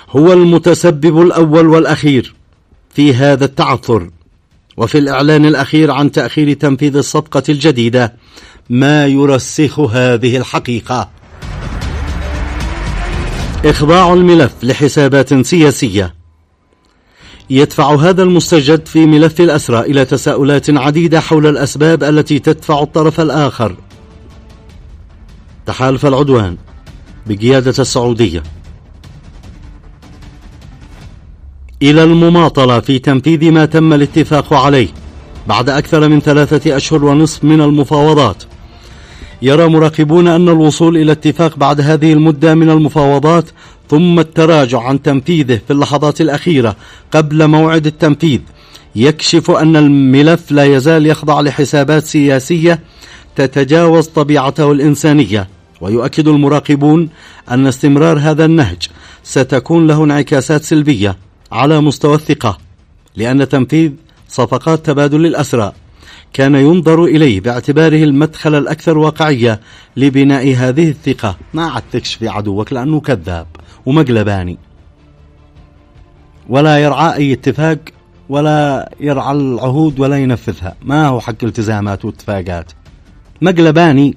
هو المتسبب الأول والأخير في هذا التعثر، وفي الإعلان الأخير عن تأخير تنفيذ الصفقة الجديدة ما يرسخ هذه الحقيقة. إخضاع الملف لحسابات سياسية. يدفع هذا المستجد في ملف الأسرى إلى تساؤلات عديدة حول الأسباب التي تدفع الطرف الآخر، تحالف العدوان بقيادة السعودية، إلى المماطلة في تنفيذ ما تم الاتفاق عليه بعد أكثر من 3 أشهر ونصف من المفاوضات. يرى مراقبون أن الوصول إلى اتفاق بعد هذه المدة من المفاوضات ثم التراجع عن تنفيذه في اللحظات الأخيرة قبل موعد التنفيذ يكشف أن الملف لا يزال يخضع لحسابات سياسية تتجاوز طبيعته الإنسانية. ويؤكد المراقبون أن استمرار هذا النهج ستكون له انعكاسات سلبية على مستوى الثقة، لأن تنفيذ صفقات تبادل الأسرى كان ينظر إليه باعتباره المدخل الأكثر واقعية لبناء هذه الثقة. ما عاد تكشفي عدوك لأنه كذاب ومقلباني، ولا يرعى أي اتفاق ولا يرعى العهود ولا ينفذها، ما هو حق التزامات واتفاقات، مقلباني.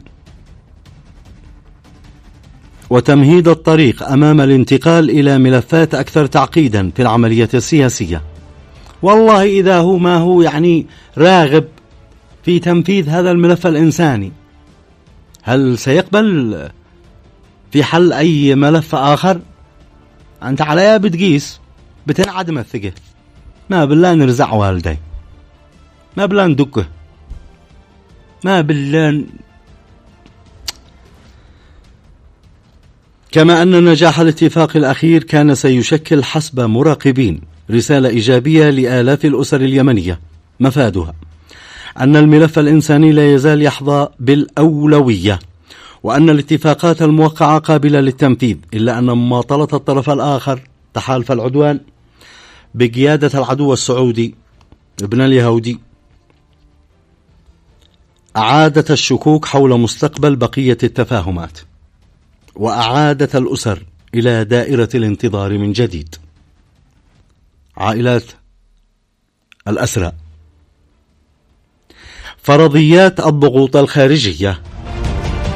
وتمهيد الطريق أمام الانتقال إلى ملفات أكثر تعقيدا في العملية السياسية. والله إذا هو ما هو يعني راغب في تنفيذ هذا الملف الإنساني، هل سيقبل في حل أي ملف آخر؟ أنت عليها بتقيس بتنعدم الثقة. ما بالله نرزع والدي، ما بالله ندقه، ما بالله. كما أن نجاح الاتفاق الأخير كان سيشكل حسب مراقبين رسالة إيجابية لآلاف الأسر اليمنية، مفادها أن الملف الإنساني لا يزال يحظى بالأولوية، وأن الاتفاقات الموقعة قابلة للتنفيذ، إلا أن مماطلة الطرف الآخر تحالف العدوان بقيادة العدو السعودي ابن اليهودي أعادت الشكوك حول مستقبل بقية التفاهمات، وأعادت الأسر إلى دائرة الانتظار من جديد. عائلات الأسرى. فرضيات الضغوط الخارجية.